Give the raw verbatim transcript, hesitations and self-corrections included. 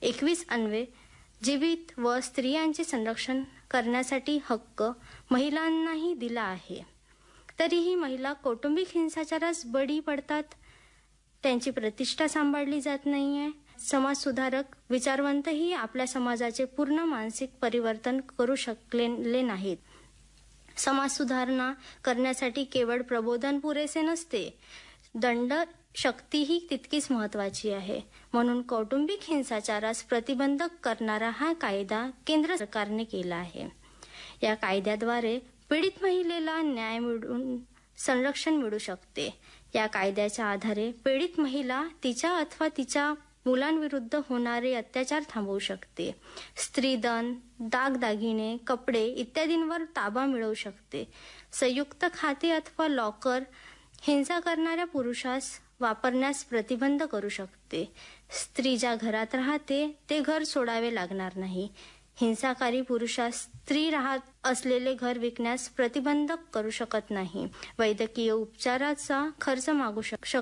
एकवीस अन्वये जीवित व स्त्रियांचे संरक्षण करण्यासाठी हक्क महिलांनाही दिला आहे. तरीही महिला कौटुंबिक हिंसाचारास बळी पडतात. त्यांची प्रतिष्ठा सांभाळली जात नाहीये. समाज सुधारक विचारवंतही आपल्या समाजाचे पूर्ण मानसिक परिवर्तन करू शकलेले नाहीत. समाज सुधारणा करण्यासाठी केवळ प्रबोधन पुरेसे नसते, दंड शक्तीही तितकीच महत्वाची आहे. म्हणून कौटुंबिक हिंसाचारास प्रतिबंधक करणारा हा कायदा केंद्र सरकारने केला आहे. या कायद्याद्वारे पीडित महिलेला न्याय मिळून संरक्षण मिळू शकते. या कायद्याच्या आधारे पीडित महिला तिच्या अथवा तिच्या मुलांविरुद्ध होणारे अत्याचार थांबवू शकते. स्त्रीधन, दागदागिने, कपडे इत्यादींवर ताबा मिळवू शकते. संयुक्त खाते अथवा लॉकर हिंसा करणाऱ्या पुरुषास वापरण्यास प्रतिबंध करू शकते. स्त्री ज्या घरात राहते ते घर सोडावे लागणार नाही. हिंसाकारी पुरुषास स्त्री राहत असलेले घर विकण्यास प्रतिबंधक करू शकत नाही. वैद्यकीय उपचाराचा खर्च मागू शकतो.